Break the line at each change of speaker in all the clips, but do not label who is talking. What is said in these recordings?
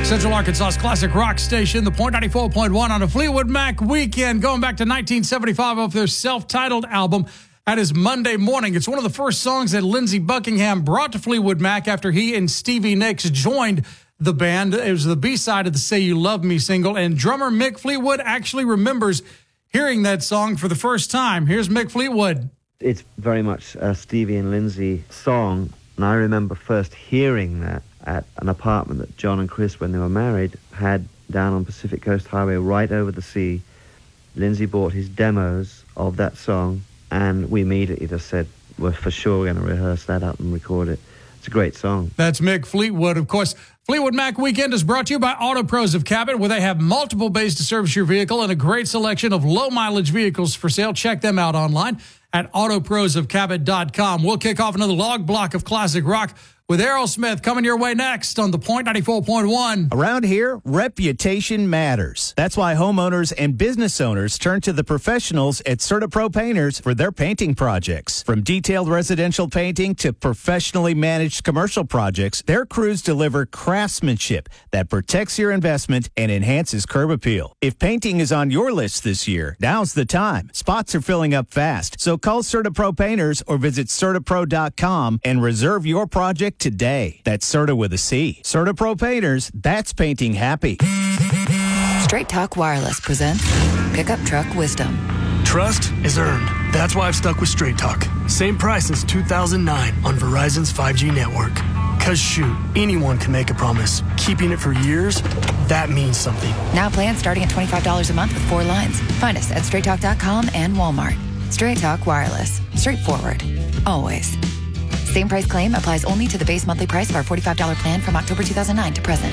Central Arkansas's classic rock station, the Point 94.1 on a Fleetwood Mac weekend, going back to 1975 off their self-titled album at his Monday Morning. It's one of the first songs that Lindsey Buckingham brought to Fleetwood Mac after he and Stevie Nicks joined the band. It was the B-side of the Say You Love Me single, and drummer Mick Fleetwood actually remembers hearing that song for the first time. Here's Mick Fleetwood.
It's very much a Stevie and Lindsey song, and I remember first hearing that at an apartment that John and Chris, when they were married, had down on Pacific Coast Highway right over the sea. Lindsey bought his demos of that song, and we immediately just said, we're for sure going to rehearse that up and record it. It's a great song.
That's Mick Fleetwood. Of course, Fleetwood Mac Weekend is brought to you by Auto Pros of Cabot, where they have multiple bays to service your vehicle and a great selection of low-mileage vehicles for sale. Check them out online at autoprosofcabot.com. We'll kick off another log block of classic rock with Aerosmith coming your way next on the Point 94.1.
Around here, reputation matters. That's why homeowners and business owners turn to the professionals at CertaPro Painters for their painting projects. From detailed residential painting to professionally managed commercial projects, their crews deliver craftsmanship that protects your investment and enhances curb appeal. If painting is on your list this year, now's the time. Spots are filling up fast, so call CertaPro Painters or visit CertaPro.com and reserve your project today. That's Certa with a C. CertaPro Painters, that's painting happy.
Straight Talk Wireless presents Pickup Truck Wisdom.
Trust is earned. That's why I've stuck with Straight Talk. Same price since 2009 on Verizon's 5G network. Cause shoot, anyone can make a promise. Keeping it for years, that means something.
Now plans starting at $25 a month with 4 lines. Find us at straighttalk.com and Walmart. Straight Talk Wireless. Straightforward. Always. Same price claim applies only to the base monthly price of our $45 plan from October 2009 to present.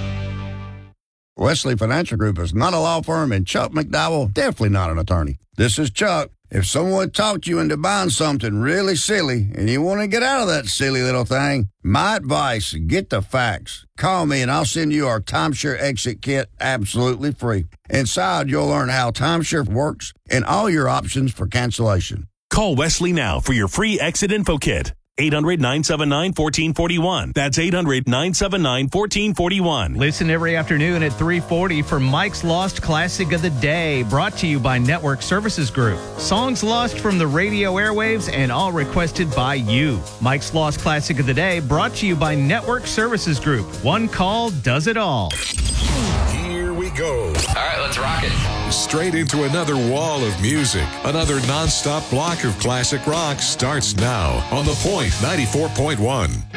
Wesley Financial Group is not a law firm, and Chuck McDowell definitely not an attorney. This is Chuck. If someone talked you into buying something really silly and you want to get out of that silly little thing, my advice, get the facts. Call me and I'll send you our timeshare exit kit absolutely free. Inside, you'll learn how timeshare works and all your options for cancellation.
Call Wesley now for your free exit info kit. 800-979-1441. That's 800-979-1441.
Listen every afternoon at 3:40 for Mike's Lost Classic of the Day, brought to you by Network Services Group. Songs lost from the radio airwaves and all requested by you. Mike's Lost Classic of the Day, brought to you by Network Services Group. One call does it all.
Here we go.
All right, let's rock it.
Straight into another wall of music. Another nonstop block of classic rock starts now on the Point 94.1.